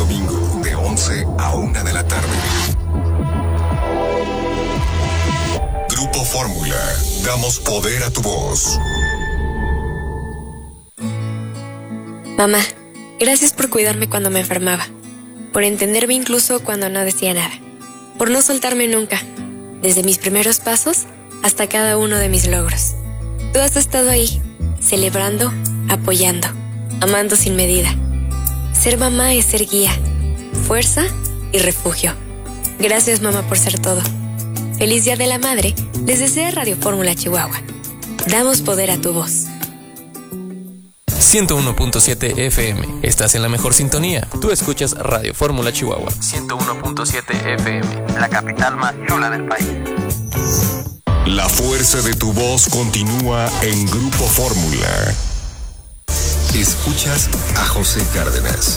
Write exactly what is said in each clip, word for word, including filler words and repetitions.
domingo, de once a una de la tarde. Grupo Fórmula. Damos poder a tu voz. Mamá, gracias por cuidarme cuando me enfermaba, por entenderme incluso cuando no decía nada, por no soltarme nunca, desde mis primeros pasos hasta cada uno de mis logros. Tú has estado ahí, celebrando, apoyando, amando sin medida. Ser mamá es ser guía, fuerza y refugio. Gracias, mamá, por ser todo. Feliz Día de la Madre, les desea Radio Fórmula Chihuahua. Damos poder a tu voz. ciento uno punto siete F M. Estás en la mejor sintonía. Tú escuchas Radio Fórmula Chihuahua. ciento uno punto siete F M. La capital más chula del país. La fuerza de tu voz continúa en Grupo Fórmula. Escuchas a José Cárdenas.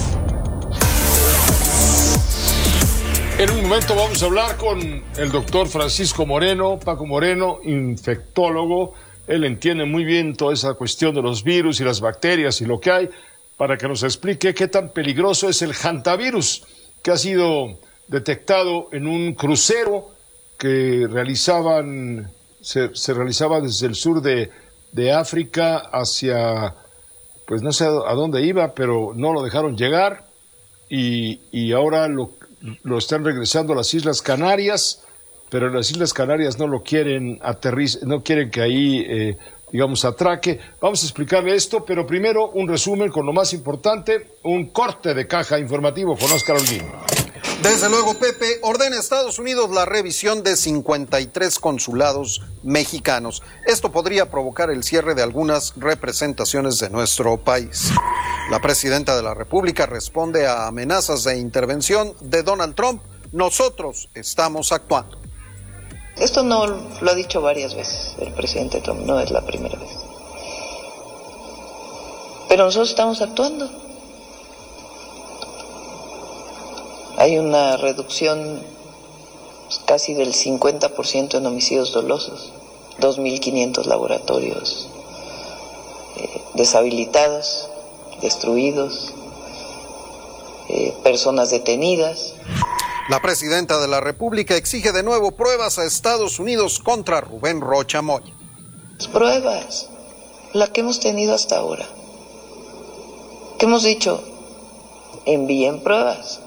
En un momento vamos a hablar con el doctor Francisco Moreno, Paco Moreno, infectólogo. Él entiende muy bien toda esa cuestión de los virus y las bacterias y lo que hay, para que nos explique qué tan peligroso es el hantavirus, que ha sido detectado en un crucero que realizaban, se, se realizaba desde el sur de, de África hacia, pues no sé a dónde iba, pero no lo dejaron llegar y, y ahora lo, lo están regresando a las Islas Canarias, pero en las Islas Canarias no lo quieren aterrizar, no quieren que ahí, eh, digamos, atraque. Vamos a explicarle esto, pero primero un resumen con lo más importante, un corte de caja informativo con Óscar Holguín. Desde luego, Pepe, ordena Estados Unidos la revisión de cincuenta y tres consulados mexicanos. Esto podría provocar el cierre de algunas representaciones de nuestro país. La presidenta de la República responde a amenazas de intervención de Donald Trump. Nosotros estamos actuando. Esto no lo ha dicho varias veces el presidente Trump, no es la primera vez. Pero nosotros estamos actuando. Hay una reducción casi del cincuenta por ciento en homicidios dolosos, dos mil quinientos laboratorios eh, deshabilitados, destruidos, eh, personas detenidas. La presidenta de la República exige de nuevo pruebas a Estados Unidos contra Rubén Rocha Moya. Pruebas, la que hemos tenido hasta ahora. ¿Qué hemos dicho? Envíen pruebas.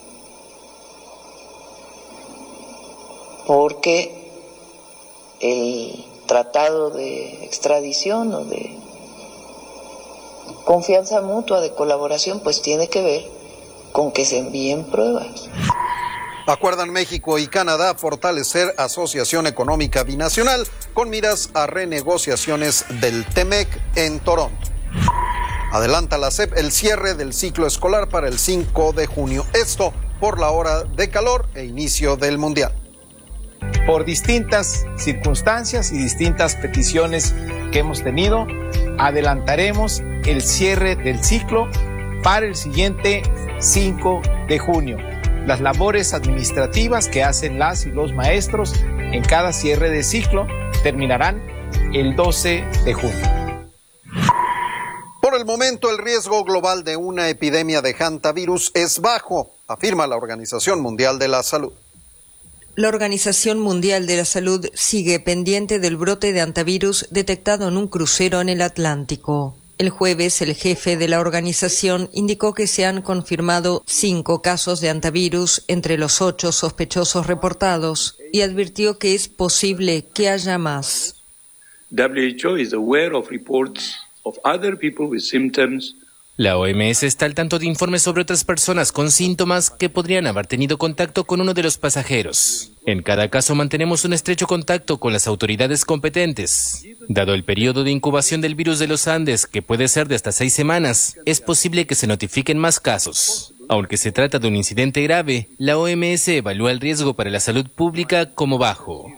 Porque el tratado de extradición o de confianza mutua, de colaboración, pues tiene que ver con que se envíen pruebas. Acuerdan México y Canadá fortalecer asociación económica binacional con miras a renegociaciones del TEMEC en Toronto. Adelanta la S E P el cierre del ciclo escolar para el cinco de junio. Esto por la hora de calor e inicio del Mundial. Por distintas circunstancias y distintas peticiones que hemos tenido, adelantaremos el cierre del ciclo para el siguiente cinco de junio. Las labores administrativas que hacen las y los maestros en cada cierre de ciclo terminarán el doce de junio. Por el momento, el riesgo global de una epidemia de hantavirus es bajo, afirma la Organización Mundial de la Salud. La Organización Mundial de la Salud sigue pendiente del brote de hantavirus detectado en un crucero en el Atlántico. El jueves, el jefe de la organización indicó que se han confirmado cinco casos de hantavirus entre los ocho sospechosos reportados y advirtió que es posible que haya más. W H O is aware of reports of other people with symptoms. La O M S está al tanto de informes sobre otras personas con síntomas que podrían haber tenido contacto con uno de los pasajeros. En cada caso mantenemos un estrecho contacto con las autoridades competentes. Dado el periodo de incubación del virus de los Andes, que puede ser de hasta seis semanas, es posible que se notifiquen más casos. Aunque se trata de un incidente grave, la O M S evalúa el riesgo para la salud pública como bajo.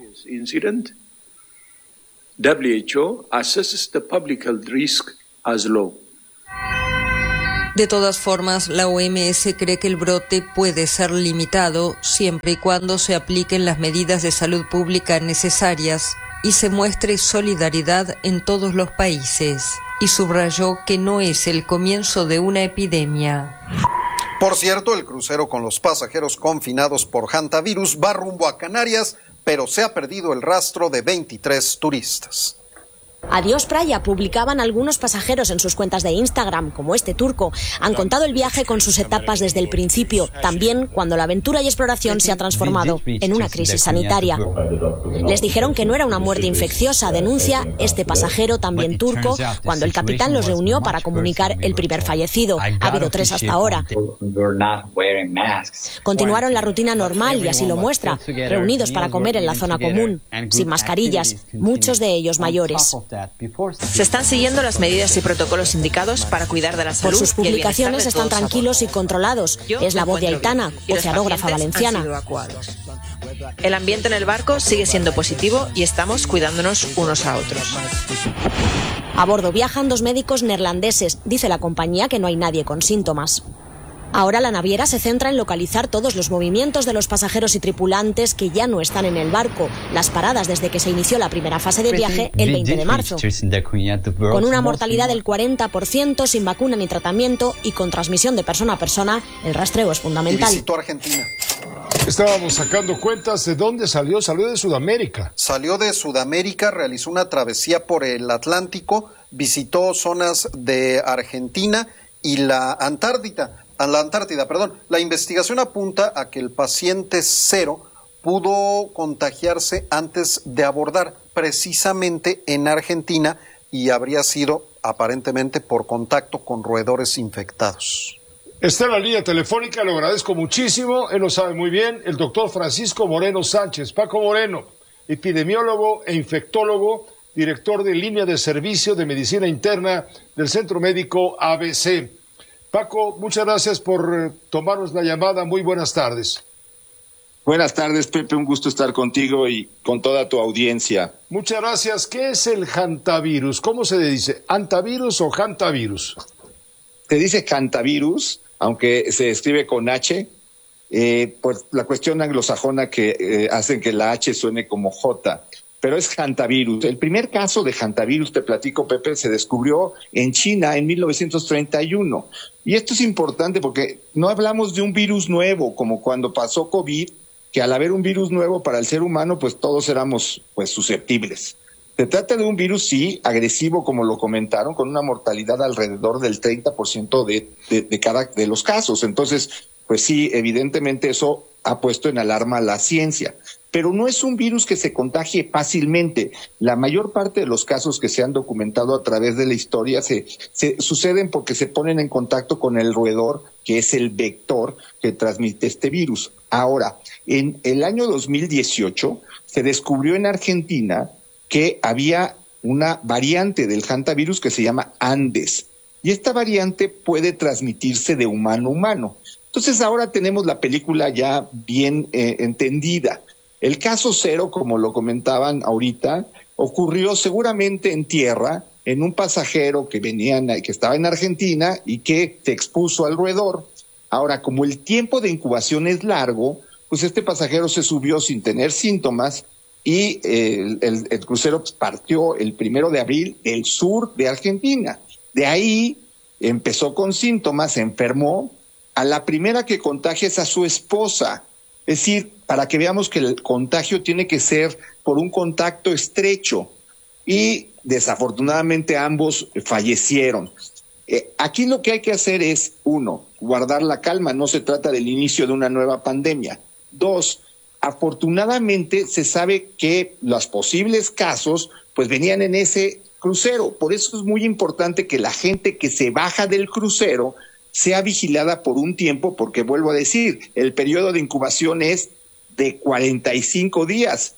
W H O assesses the public health risk as low. De todas formas, la O M S cree que el brote puede ser limitado siempre y cuando se apliquen las medidas de salud pública necesarias y se muestre solidaridad en todos los países, y subrayó que no es el comienzo de una epidemia. Por cierto, el crucero con los pasajeros confinados por hantavirus va rumbo a Canarias, pero se ha perdido el rastro de veintitrés turistas. Adiós Praia publicaban algunos pasajeros en sus cuentas de Instagram, como este turco. Han contado el viaje con sus etapas desde el principio, también cuando la aventura y exploración se ha transformado en una crisis sanitaria. Les dijeron que no era una muerte infecciosa, denuncia este pasajero también turco, cuando el capitán los reunió para comunicar el primer fallecido. Ha habido tres hasta ahora. Continuaron la rutina normal y así lo muestra, reunidos para comer en la zona común, sin mascarillas, muchos de ellos mayores. Se están siguiendo las medidas y protocolos indicados para cuidar de la salud. Por sus publicaciones están tranquilos y controlados. Es la voz de Aitana, oceanógrafa valenciana. El ambiente en el barco sigue siendo positivo y estamos cuidándonos unos a otros. A bordo viajan dos médicos neerlandeses. Dice la compañía que no hay nadie con síntomas. Ahora la naviera se centra en localizar todos los movimientos de los pasajeros y tripulantes que ya no están en el barco, las paradas desde que se inició la primera fase de viaje el veinte de marzo. Con una mortalidad del cuarenta por ciento, sin vacuna ni tratamiento y con transmisión de persona a persona, el rastreo es fundamental. Y visitó Argentina. Estábamos sacando cuentas de dónde salió. Salió de Sudamérica. Salió de Sudamérica, realizó una travesía por el Atlántico, visitó zonas de Argentina y la Antártida. A la Antártida, perdón. La investigación apunta a que el paciente cero pudo contagiarse antes de abordar, precisamente en Argentina, y habría sido aparentemente por contacto con roedores infectados. Está en la línea telefónica, lo agradezco muchísimo, él lo sabe muy bien, el doctor Francisco Moreno Sánchez. Paco Moreno, epidemiólogo e infectólogo, director de línea de servicio de medicina interna del Centro Médico A B C. Paco, muchas gracias por tomarnos la llamada. Muy buenas tardes. Buenas tardes, Pepe. Un gusto estar contigo y con toda tu audiencia. Muchas gracias. ¿Qué es el hantavirus? ¿Cómo se le dice? ¿Hantavirus o hantavirus? Se dice hantavirus, aunque se escribe con H, eh, por la cuestión anglosajona que eh, hacen que la H suene como J. Pero es hantavirus. El primer caso de hantavirus, te platico, Pepe, se descubrió en China en mil novecientos treinta y uno. Y esto es importante porque no hablamos de un virus nuevo, como cuando pasó COVID, que al haber un virus nuevo para el ser humano, pues todos éramos pues susceptibles. Se trata de un virus, sí, agresivo, como lo comentaron, con una mortalidad alrededor del treinta por ciento de, de, de cada de los casos. Entonces, pues sí, evidentemente eso ha puesto en alarma a la ciencia. Pero no es un virus que se contagie fácilmente. La mayor parte de los casos que se han documentado a través de la historia se, se suceden porque se ponen en contacto con el roedor, que es el vector que transmite este virus. Ahora, en el año dos mil dieciocho se descubrió en Argentina que había una variante del hantavirus que se llama Andes. Y esta variante puede transmitirse de humano a humano. Entonces ahora tenemos la película ya bien eh, entendida. El caso cero, como lo comentaban ahorita, ocurrió seguramente en tierra, en un pasajero que venía, que estaba en Argentina y que se expuso al roedor. Ahora, como el tiempo de incubación es largo, pues este pasajero se subió sin tener síntomas y eh, el, el, el crucero partió el primero de abril del sur de Argentina. De ahí empezó con síntomas, se enfermó. A la primera que contagia es a su esposa. Es decir, para que veamos que el contagio tiene que ser por un contacto estrecho. Y desafortunadamente ambos fallecieron. Eh, aquí lo que hay que hacer es, uno, guardar la calma. No se trata del inicio de una nueva pandemia. Dos, afortunadamente se sabe que los posibles casos pues venían en ese crucero. Por eso es muy importante que la gente que se baja del crucero sea vigilada por un tiempo, porque vuelvo a decir, el periodo de incubación es de cuarenta y cinco días.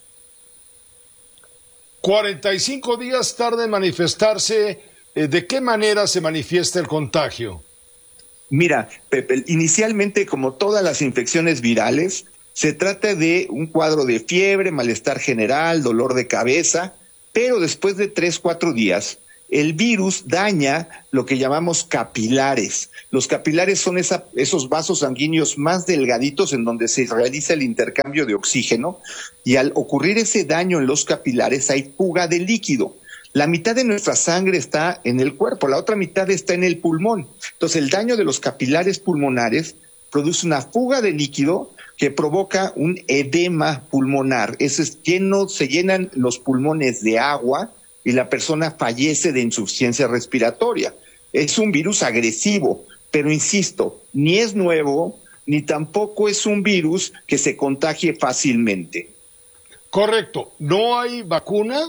cuarenta y cinco días tarda en manifestarse. ¿De qué manera se manifiesta el contagio? Mira, Pepe, inicialmente, como todas las infecciones virales, se trata de un cuadro de fiebre, malestar general, dolor de cabeza, pero después de tres, cuatro días, el virus daña lo que llamamos capilares. Los capilares son esa, esos vasos sanguíneos más delgaditos en donde se realiza el intercambio de oxígeno, y al ocurrir ese daño en los capilares hay fuga de líquido. La mitad de nuestra sangre está en el cuerpo, la otra mitad está en el pulmón. Entonces el daño de los capilares pulmonares produce una fuga de líquido que provoca un edema pulmonar. Eso es, lleno, se llenan los pulmones de agua y la persona fallece de insuficiencia respiratoria. Es un virus agresivo, pero insisto, ni es nuevo, ni tampoco es un virus que se contagie fácilmente. Correcto. ¿No hay vacuna?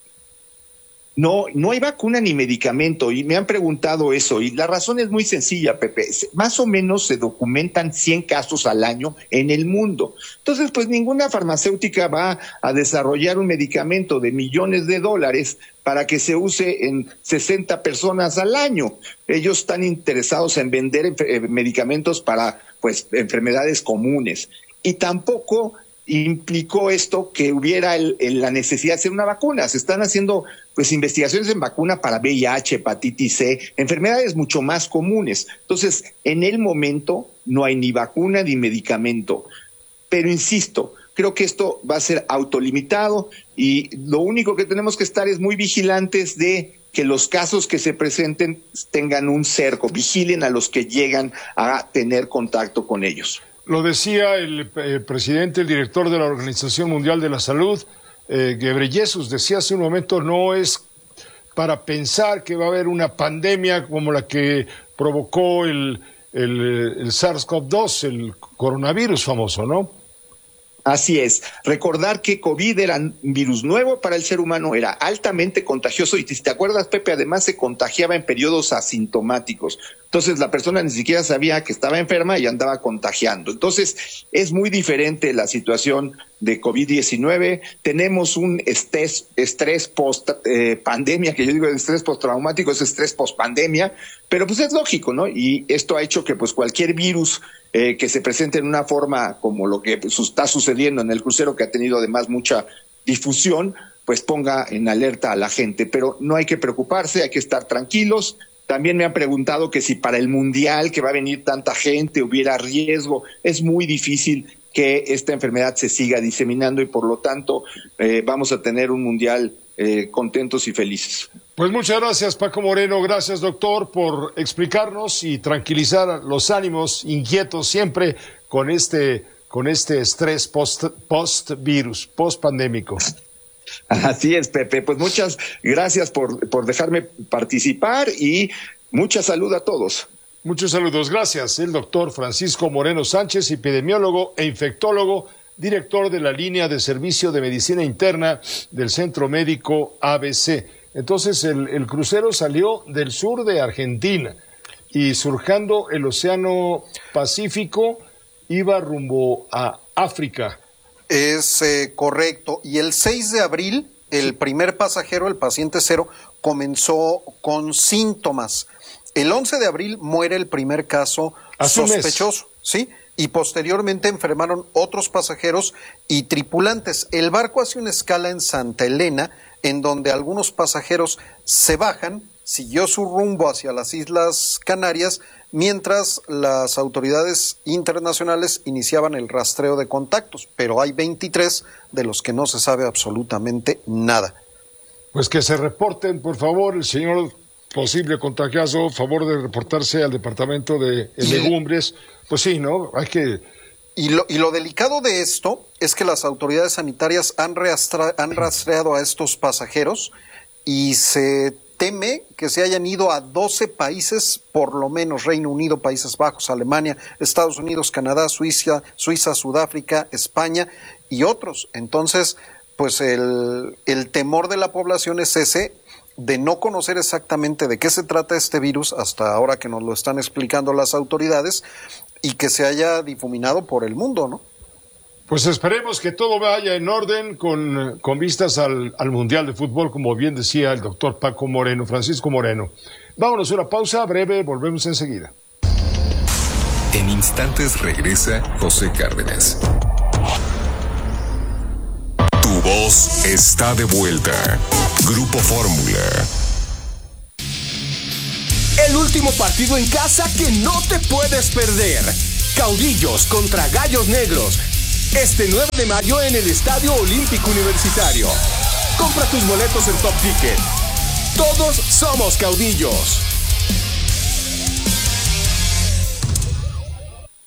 No, no hay vacuna ni medicamento, y me han preguntado eso, y la razón es muy sencilla, Pepe. Más o menos se documentan cien casos al año en el mundo. Entonces, pues ninguna farmacéutica va a desarrollar un medicamento de millones de dólares para que se use en sesenta personas al año. Ellos están interesados en vender eh, medicamentos para, pues, enfermedades comunes. Y tampoco implicó esto que hubiera el, el, la necesidad de hacer una vacuna. Se están haciendo pues investigaciones en vacuna para V I H, hepatitis C, enfermedades mucho más comunes. Entonces, en el momento no hay ni vacuna ni medicamento. Pero insisto, creo que esto va a ser autolimitado y lo único que tenemos que estar es muy vigilantes de que los casos que se presenten tengan un cerco, vigilen a los que llegan a tener contacto con ellos. Lo decía el eh, presidente, el director de la Organización Mundial de la Salud, eh, Ghebreyesus, decía hace un momento, no es para pensar que va a haber una pandemia como la que provocó el, el, el SARS CoV dos, el coronavirus famoso, ¿no? Así es. Recordar que COVID era un virus nuevo para el ser humano, era altamente contagioso y si te acuerdas, Pepe, además se contagiaba en periodos asintomáticos. Entonces la persona ni siquiera sabía que estaba enferma y andaba contagiando. Entonces es muy diferente la situación de COVID diecinueve. Tenemos un estrés, estrés post eh, pandemia, que yo digo estrés postraumático, es estrés post pandemia, pero pues es lógico, ¿no? Y esto ha hecho que pues cualquier virus eh, que se presente en una forma como lo que pues, está sucediendo en el crucero, que ha tenido además mucha difusión, pues ponga en alerta a la gente. Pero no hay que preocuparse, hay que estar tranquilos. También me han preguntado que si para el Mundial, que va a venir tanta gente, hubiera riesgo. Es muy difícil que esta enfermedad se siga diseminando y por lo tanto eh, vamos a tener un Mundial eh, contentos y felices. Pues muchas gracias, Paco Moreno. Gracias, doctor, por explicarnos y tranquilizar los ánimos inquietos siempre con este, con este estrés post, post-virus, post-pandémico. Así es, Pepe. Pues muchas gracias por, por dejarme participar y mucha salud a todos. Muchos saludos. Gracias. El doctor Francisco Moreno Sánchez, epidemiólogo e infectólogo, director de la línea de servicio de medicina interna del Centro Médico A B C. Entonces, el, el crucero salió del sur de Argentina y surcando el Océano Pacífico iba rumbo a África. Es eh, correcto. Y el seis de abril, el primer pasajero, el paciente cero, comenzó con síntomas. El once de abril muere el primer caso sospechoso, ¿sí? Y posteriormente enfermaron otros pasajeros y tripulantes. El barco hace una escala en Santa Elena, en donde algunos pasajeros se bajan, siguió su rumbo hacia las Islas Canarias, mientras las autoridades internacionales iniciaban el rastreo de contactos, pero hay veintitrés de los que no se sabe absolutamente nada. Pues que se reporten, por favor, el señor posible contagiado, favor de reportarse al departamento de legumbres. Pues sí, ¿no? Hay que... Y lo, y lo delicado de esto es que las autoridades sanitarias han, reastra, han rastreado a estos pasajeros y se teme que se hayan ido a doce países, por lo menos Reino Unido, Países Bajos, Alemania, Estados Unidos, Canadá, Suiza, Suiza, Sudáfrica, España y otros. Entonces, pues el, el temor de la población es ese, de no conocer exactamente de qué se trata este virus, hasta ahora que nos lo están explicando las autoridades, y que se haya difuminado por el mundo, ¿no? Pues esperemos que todo vaya en orden con, con vistas al, al Mundial de Fútbol, como bien decía el doctor Paco Moreno, Francisco Moreno. Vámonos a una pausa breve, volvemos enseguida. En instantes regresa José Cárdenas. Tu voz está de vuelta. Grupo Fórmula. El último partido en casa que no te puedes perder. Caudillos contra Gallos Negros. Este nueve de mayo en el Estadio Olímpico Universitario. Compra tus boletos en Top Ticket. Todos somos caudillos.